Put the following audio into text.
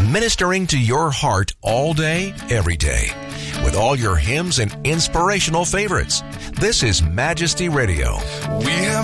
ministering to your heart all day, every day, with all your hymns and inspirational favorites. This is Majesty Radio. We have